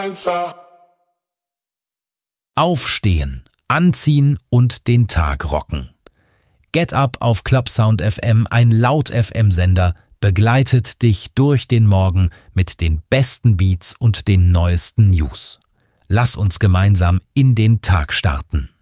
Aufstehen, anziehen und den Tag rocken. Get Up auf Clubsound FM, ein Laut-FM-Sender, begleitet dich durch den Morgen mit den besten Beats und den neuesten News. Lass uns gemeinsam in den Tag starten.